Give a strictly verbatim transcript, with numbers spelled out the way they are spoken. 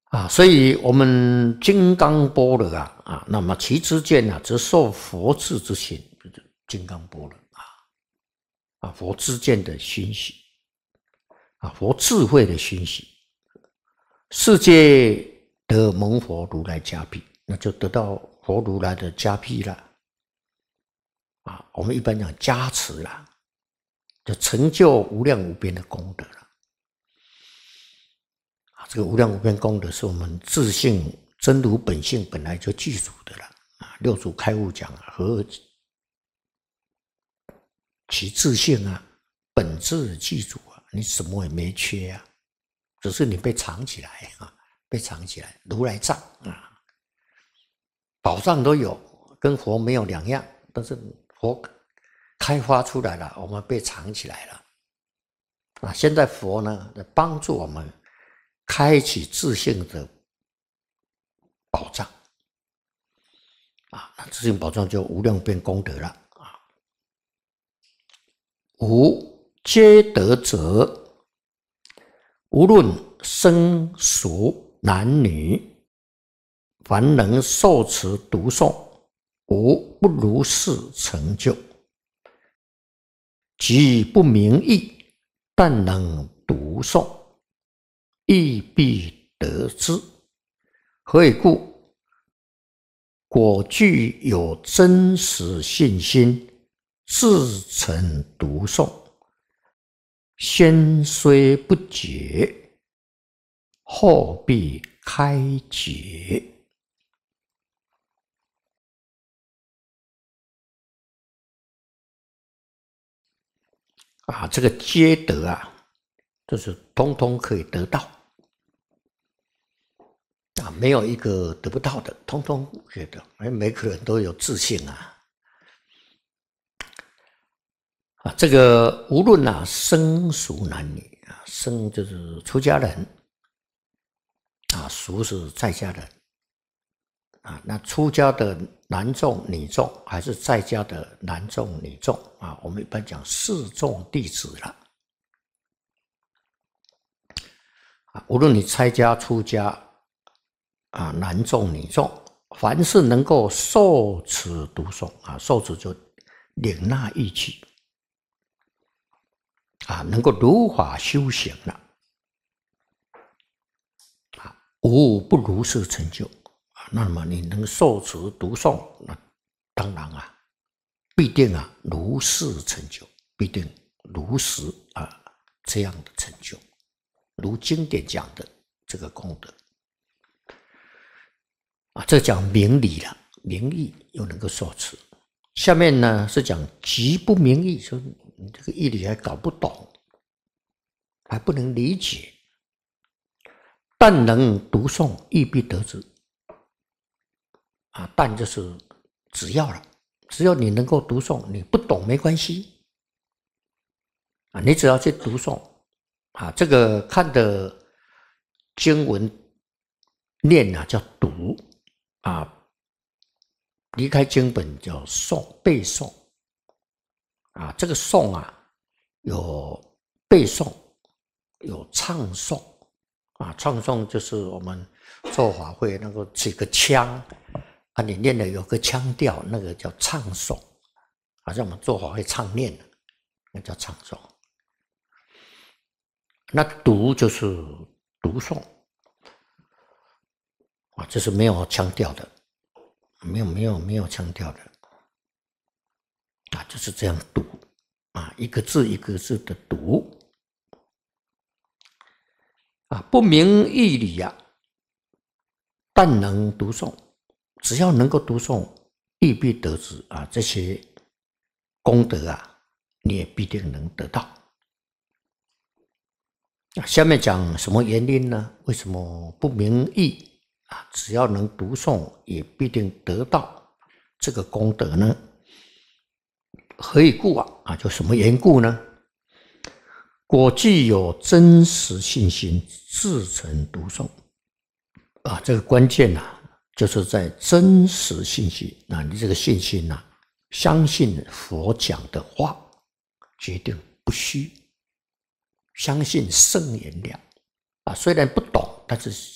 啊，所以我们金刚般若啊啊，那么其知见啊，则受佛智之心，金刚般若啊啊，佛知见的熏习啊，佛智慧的熏习，世界得蒙佛如来加庇，那就得到佛如来的加庇了啊。我们一般讲加持啦，就成就无量无边的功德了。这个无量无边功德是我们自性真如本性本来就具足的了啊！六祖开悟讲何其自性啊，本自具足啊，你什么也没缺啊，只是你被藏起来啊，被藏起来，如来藏啊，宝藏都有，跟佛没有两样，但是佛开发出来了，我们被藏起来了啊！现在佛呢，帮助我们开启自性的宝藏啊，那自性宝藏就无量变功德了啊。五皆得者，无论生熟男女，凡能受持读诵，无不如是成就。即不明义，但能读诵，亦必得之。何以故？果具有真实信心，自诚读诵，先虽不解，后必开解。啊，这个皆得啊，就是通通可以得到啊，没有一个得不到的，通通可以得。每个人都有自信啊。啊，这个无论啊生熟男女啊，生就是出家人啊，熟是在家人啊。那出家的男众、女众，还是在家的男众、女众啊？我们一般讲四众弟子了啊。无论你在家、出家啊，男众、女众，凡是能够受持读诵啊，受持就领纳义气。啊，能够如法修行了，啊，无不如是成就啊。那么你能受持读诵，那当然啊，必定啊如是成就，必定如实啊这样的成就，如经典讲的这个功德啊，这讲明理了，明义又能够受持。下面呢是讲极不明义，说你这个义理还搞不懂，还不能理解，但能读诵，亦必得之。啊，但就是只要了，只要你能够读诵，你不懂没关系啊，你只要去读诵啊，这个看的经文念啊叫读啊。离开经本叫诵，背诵啊，这个诵啊，有背诵，有唱诵啊。唱诵就是我们做法会那个几个腔啊，你念的有个腔调，那个叫唱诵，好像我们做法会唱念的，那叫唱诵。那读就是读诵啊，这是没有腔调的。没有没有没有腔调的啊，就是这样读啊，一个字一个字的读啊，不明义理啊，但能读诵，只要能够读诵，亦必得之啊，这些功德啊，你也必定能得到。下面讲什么原因呢？为什么不明义？啊，只要能读诵，也必定得到这个功德呢？何以故啊？啊，就什么缘故呢？果具有真实信心，自诚读诵啊，这个关键呐、啊，就是在真实信心。那你这个信心呐、啊，相信佛讲的话，决定不虚，相信圣言了啊。虽然不懂，但是